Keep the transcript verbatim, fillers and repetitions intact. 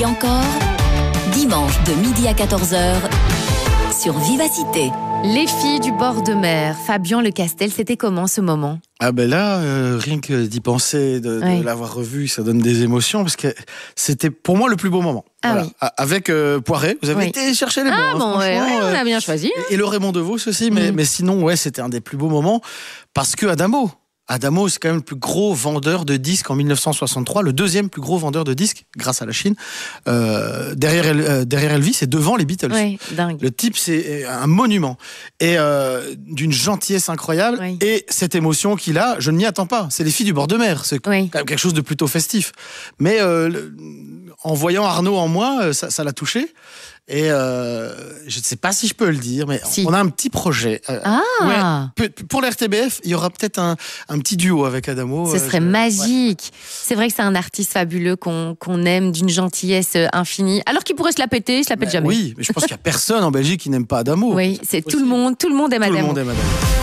Qui encore? Dimanche de midi à quatorze heures sur Vivacité. Les filles du bord de mer, Fabien Lecastel, c'était comment ce moment? Ah ben là, euh, rien que d'y penser, de, oui. de l'avoir revu, ça donne des émotions parce que c'était pour moi le plus beau moment. Ah voilà. oui. Avec euh, Poiret, vous avez Oui. été chercher les bons. Ah hein, bon, ouais, franchement, ouais, on euh, a bien choisi. Et le Raymond DeVos aussi, mais, Mm. mais sinon, ouais, c'était un des plus beaux moments parce que Adamo. Adamo, c'est quand même le plus gros vendeur de disques en mille neuf cent soixante-trois, le deuxième plus gros vendeur de disques, grâce à la Chine, euh, derrière, El- euh, derrière Elvis et devant les Beatles. Oui, dingue. Le type, c'est un monument. Et euh, d'une gentillesse incroyable. Oui. Et cette émotion qu'il a, je ne m'y attends pas. C'est les filles du bord de mer. C'est Oui. quand même quelque chose de plutôt festif. Mais euh, le- en voyant Arnaud en moi, ça, ça l'a touché. Et euh, je ne sais pas si je peux le dire, mais Si. on a un petit projet. Euh, Ah, ouais, Pe- pour l'R T B F, il y aura peut-être un, un petit duo avec Adamo. ce euh, serait je- magique. C'est vrai que c'est un artiste fabuleux qu'on qu'on aime d'une gentillesse infinie. Alors qu'il pourrait se la péter, il se la pète Ouais. jamais. Oui, mais je pense qu'il n'y a personne en Belgique qui n'aime pas Adamo. Oui, c'est tout le monde, tout le monde aime Tout le Adamo. monde aime Adamo.